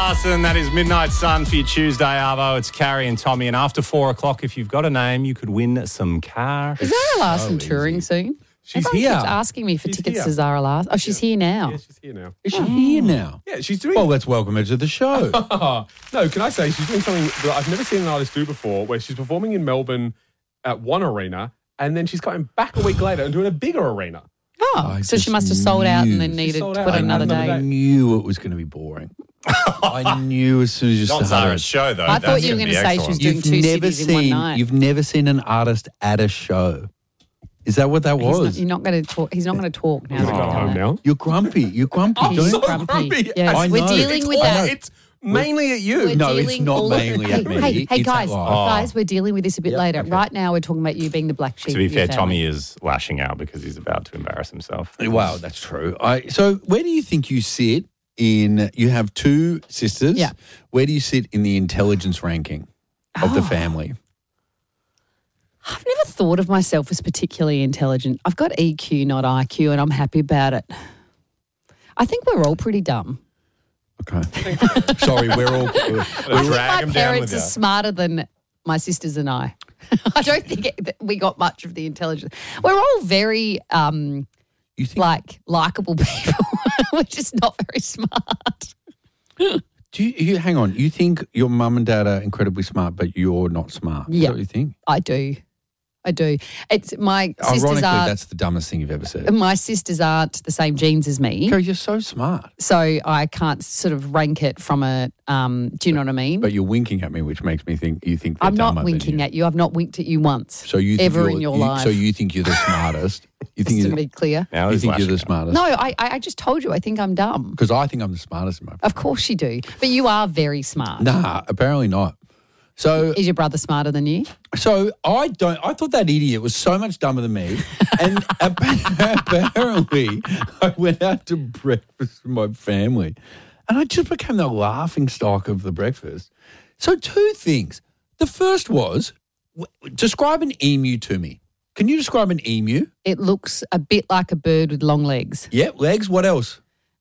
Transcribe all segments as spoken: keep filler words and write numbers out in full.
Larson. That is Midnight Sun for your Tuesday, Arvo. It's Carrie and Tommy. And after four o'clock, if you've got a name, you could win some cash. Is Zara Larson so touring easy. soon? She's Everyone here. keeps asking me for She's tickets here. to Zara Larson. Oh, she's here now. Yeah, she's here now. Is she here now? Yeah, she's doing... Well, let's welcome her to the show. no, can I say she's doing something that I've never seen an artist do before, where she's performing in Melbourne at one arena, and then she's coming back a week later and doing a bigger arena. Oh, I so she just must have sold out knew. and then She needed to sold put out it another another day. I knew it was going to be boring. I knew as soon as you Not started. Zara's show, though. I thought That's you were gonna going to be say she was excellent. doing You've two never cities in one seen. night. You've never seen an artist at a show. Is that what that He's not, was? you're not going to talk. He's not going to talk now. He's that got we've home done that. now. You're grumpy. You're grumpy. I'm Don't- so grumpy. grumpy. Yes, I we're know. dealing It's with all- that. It's mainly at you. We're No, it's dealing not all mainly of, at me. Hey, hey, hey It's guys, at live. guys, we're dealing with this a bit Yep, later. okay. Right now, we're talking about you being the black sheep. To be of your fair, family. Tommy is lashing out because he's about to embarrass himself. Wow, that's true. I so where do you think you sit in? You have two sisters. Yeah. Where do you sit in the intelligence ranking of the Oh. family? I've never thought of myself as particularly intelligent. I've got E Q, not I Q, and I'm happy about it. I think we're all pretty dumb. Okay. Sorry, we're all. I think Drag my him down parents with are you. smarter than my sisters and I. I don't think it, we got much of the intelligence. We're all very um, You think? like likable people. We're just not very smart. Do you, you hang on? You think your mum and dad are incredibly smart, but you're not smart? Is Yeah. that what you think? I do. I do. It's my sisters Ironically, aren't. that's the dumbest thing you've ever said. My sisters aren't the same genes as me, Carrie, you're so smart, so I can't sort of rank it from a. Um, do you know what I mean? but you're winking at me, which makes me think you think they're I'm not dumber than winking you. at you. I've not winked at you once. So you think ever you're- in your you- life. So you think you're the smartest? You think Just to you're, be clear. Now you he's think you're lashing the out. smartest? No, I, I I just told you I think I'm dumb. Because I think I'm the smartest in my family. Of course you do, but you are very smart. Nah, apparently not. So, Is your brother smarter than you? so I don't. I thought that idiot was so much dumber than me, and apparently I went out to breakfast with my family, and I just became the laughing stock of the breakfast. So, two things. The first was w- describe an emu to me. Can you describe an emu? It looks a bit like a bird with long legs, Yeah, legs. What else?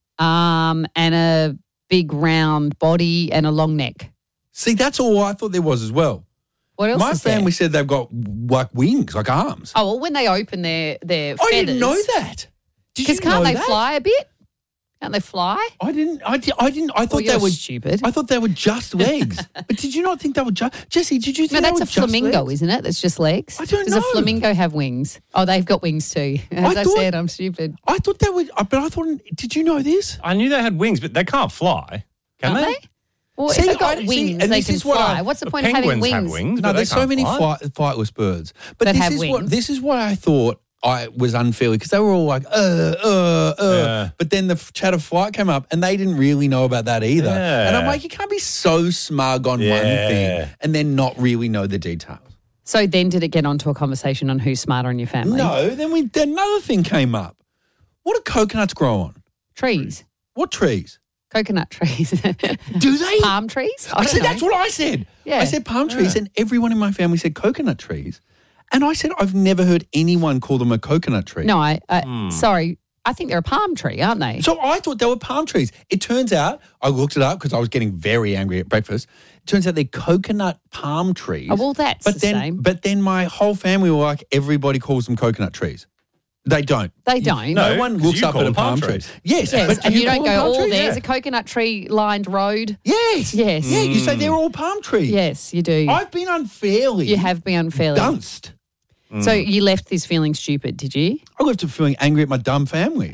um, and a big round body and a long neck. See, that's all I thought there was as well. What else? My is there? family said they've got like wings, like arms. Oh well, when they open their their I feathers, didn't know that. Did you Because can't know they that? fly a bit? Can't they fly? I didn't. I, di- I didn't. I thought Well, they you're were stupid. I thought they were just legs. But did you not think they were just Jesse? Did you No, think that's they a were just flamingo, legs? isn't it? That's just legs. I don't Does know. a flamingo have wings? Oh, they've got wings too. As I I, thought- said, I'm stupid. I thought they were. But I thought. Did you know this? I knew they had wings, but they can't fly. Can Aren't they? they? Well, See, if they've got I- see, wings, and they this can is what fly. I- What's the The point of having penguins wings? have wings. No, but they there's so can't many fly. flight, flightless birds. But That this have is what wings. this is what I thought I was unfairly because they were all like, uh, uh, uh. Yeah. But then the f- chat of flight came up and they didn't really know about that either. Yeah. And I'm like, you can't be so smug on one Yeah. thing and then not really know the details. So then did it get onto a conversation on who's smarter in your family? No, then we then another thing came up. What do coconuts grow on? Trees. What trees? Coconut trees. Do they? Palm trees? I I don't said know. that's what I said. Yeah. I said palm trees, and everyone in my family said coconut trees. And I said I've never heard anyone call them a coconut tree. No, I, uh, sorry. I think they're a palm tree, aren't they? So I thought they were palm trees. It turns out, I looked it up because I was getting very angry at breakfast. It turns out they're coconut palm trees. Oh, well, that's but the then, same. But then my whole family were like, everybody calls them coconut trees. They don't. They don't. No, No, one 'cause looks you up call at a them palm palm tree. trees. Yes, Yes, but do and you, call don't them go, palm oh, trees? there's Yeah. a coconut tree lined road. Yes. Yes. Yeah, you say they're all palm trees. Yes, you do. I've been unfairly You have been unfairly. dunced. So you left this feeling stupid, did you? I left it feeling angry at my dumb family.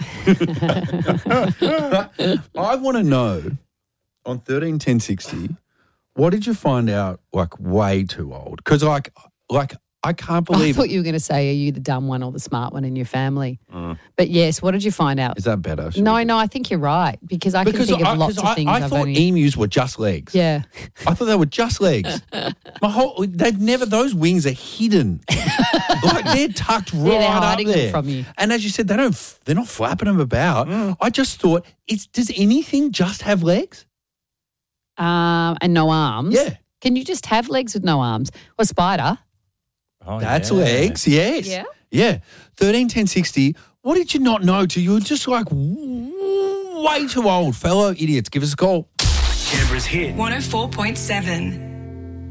I want to know on thirteen ten sixty, what did you find out like way too old? Because like, like I can't I believe. thought you were going to say, are you the dumb one or the smart one in your family? But yes, what did you find out? Is that better? Should No, we- no, I think you're right because I Because can think I, of lots 'cause of I, things I I've thought only. emus were just legs. Yeah. I thought they were just legs. My whole, they've never, those wings are hidden. Like they're tucked right they're up hiding them there. from you. And as you said, they don't, f- they're not flapping them about. I just thought, it's, does anything just have legs? Um, and no arms. Yeah. Can you just have legs with no arms? Or a spider? Oh, That's yeah. legs, yes. Yeah? Yeah. thirteen ten sixty, what did you not know till you were just like w- way too old? Fellow idiots, give us a call. Canberra Canberra's hit. one oh four point seven.